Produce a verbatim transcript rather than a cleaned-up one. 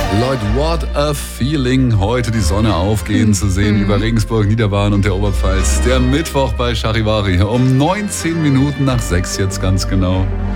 Leute, what a feeling, heute die Sonne aufgehen zu sehen Mhm. über Regensburg, Niederbayern und der Oberpfalz. Der Mittwoch bei Charivari um neunzehn Minuten nach sechs jetzt ganz genau.